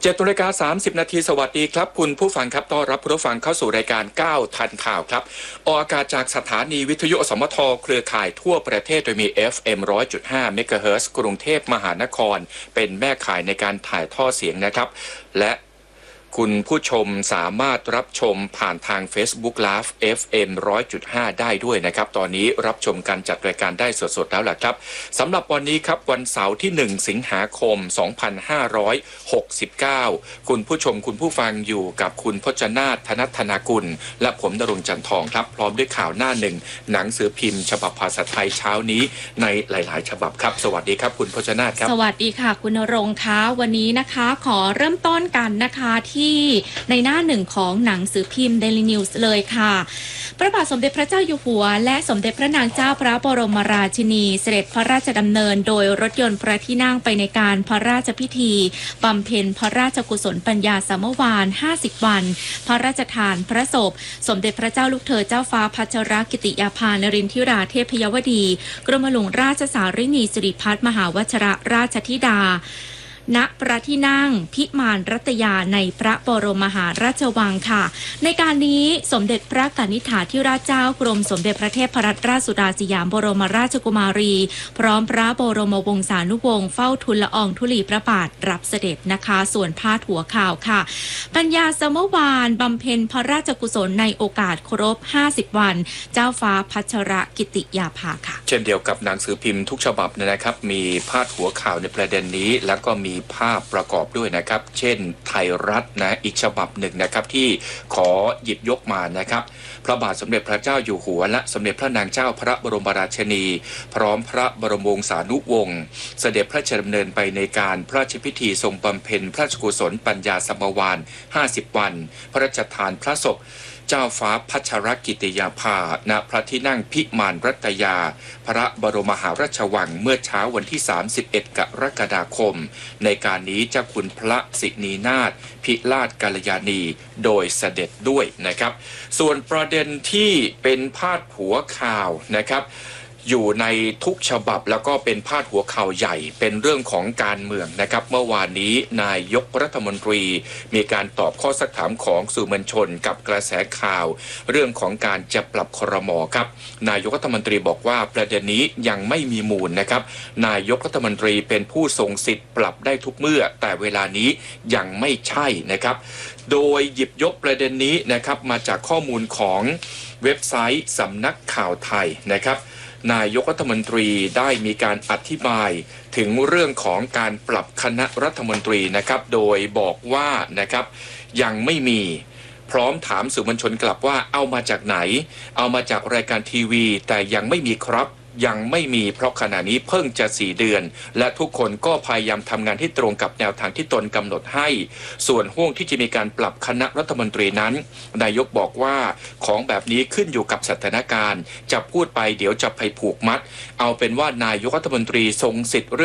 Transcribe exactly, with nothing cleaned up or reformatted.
จ็ดนาฬิกาสามสิบนาทีสวัสดีครับคุณผู้ฟังครับต้อนรับผู้ฟังเข้าสู่รายการเก้าทันข่าวครับออกอากาศจากสถานีวิทยุอสมทเครือข่ายทั่วประเทศโดยมี เอฟ เอ็ม หนึ่งร้อยจุดห้า เมกะเฮิรตซ์กรุงเทพมหานครเป็นแม่ข่ายในการถ่ายทอดเสียงนะครับและคุณผู้ชมสามารถรับชมผ่านทาง Facebook Live เอฟ เอ็ม หนึ่งร้อยจุดห้า ได้ด้วยนะครับตอนนี้รับชมการจัดรายการได้สดๆแล้วล่ะครับสำหรับวันนี้ครับวันเสาร์ที่หนึ่งสิงหาคมสองพันห้าร้อยหกสิบเก้าคุณผู้ชมคุณผู้ฟังอยู่กับคุณพจนาถ ธนัทธนากุลและผมณรงค์จันทองครับพร้อมด้วยข่าวหน้าหนึ่งหนังสือพิมพ์ฉบับภาษาไทยเช้านี้ในหลายๆฉบับครับสวัสดีครับคุณพจนาถครับสวัสดีค่ะคุณณรงค์คะวันนี้นะคะขอเริ่มต้นกันนะคะที่ในหน้าหนึ่งของหนังสือพิมพ์ Daily News เลยค่ะพระบาทสมเด็จพระเจ้าอยู่หัวและสมเด็จพระนางเจ้าพระบรมราชินีเสด็จพระราชดำเนินโดยรถยนต์พระที่นั่งไปในการพระราชพิธีบำเพ็ญพระราชกุศลปัญญาสามวาลห้าสิบวันพระราชทานพระศพสมเด็จพระเจ้าลูกเธอเจ้าฟ้าพัชรกิติยาภานรินทิราเทพยวดีกรมหลวงราชสารินีสิริพัฒน์มหาวชรราชธิดาณพระที่นั่งพิมานรัตยาในพระบรมมหาราชวังค่ะในการนี้สมเด็จพระกนิษฐาธิราชเจ้ากรมสมเด็จพระเทพรัตนราชสุดาสยามบรมราชกุมารีพร้อมพระบรมวงศานุวงศ์เฝ้าทูลละอองธุลีพระบาทรับเสด็จนะคะส่วนพาดหัวข่าวค่ะปัญญาสมวานบำเพ็ญพระราชกุศลในโอกาสครบห้าสิบวันเจ้าฟ้าพัชรกิติยาภาค่ะเช่นเดียวกับหนังสือพิมพ์ทุกฉบับนะครับมีพาดหัวข่าวในประเด็นนี้แล้วก็มีภาพประกอบด้วยนะครับเช่นไทยรัฐนะอีกฉบับหนึ่งนะครับที่ขอหยิบยกมานะครับพระบาทสมเด็จพระเจ้าอยู่หัวและสมเด็จพระนางเจ้าพระบรมราชินีพร้อมพระบรมวงศานุวงศ์เสด็จพระราชดำเนินไปในการพระราชพิธีทรงบำเพ็ญพระราชกุศลปัญญาสามวาลห้าสิบวันพระราชทานพระศพเจ้าฟ้าพัชรกิติยาภาณพระที่นั่งพิมานรัตยาพระบรมมหาราชวังเมื่อเช้าวันที่สามสิบเอ็ดกรกฎาคมในการนี้เจ้าคุณพระสินีนาถพิราชกัลยาณีโดยเสด็จด้วยนะครับส่วนประเด็นที่เป็นพาดหัวข่าวนะครับอยู่ในทุกฉบับแล้วก็เป็นพาดหัวข่าวใหญ่เป็นเรื่องของการเมืองนะครับเมื่อวานนี้นายกรัฐมนตรีมีการตอบข้อสักถามของสื่อมวลชนกับกระแสข่าวเรื่องของการจะปรับครม.ครับนายกรัฐมนตรีบอกว่าประเด็นนี้ยังไม่มีมูลนะครับนายกรัฐมนตรีเป็นผู้ทรงสิทธิ์ปรับได้ทุกเมื่อแต่เวลานี้ยังไม่ใช่นะครับโดยหยิบยกประเด็นนี้นะครับมาจากข้อมูลของเว็บไซต์สำนักข่าวไทยนะครับนายกรัฐมนตรีได้มีการอธิบายถึงเรื่องของการปรับคณะรัฐมนตรีนะครับโดยบอกว่านะครับยังไม่มีพร้อมถามสื่อมวลชนกลับว่าเอามาจากไหนเอามาจากรายการทีวีแต่ยังไม่มีครับยังไม่มีเพราะขณะนี้เพิ่งจะสี่เดือนและทุกคนก็พยายามทำงานที่ตรงกับแนวทางที่ตนกำหนดให้ส่วนห่วงที่จะมีการปรับคณะรัฐมนตรีนั้นนายกบอกว่าของแบบนี้ขึ้นอยู่กับสถานการณ์จะพูดไปเดี๋ยวจะไปผูกมัดเอาเป็นว่านายกรัฐมนตรีทรงสิทธิ์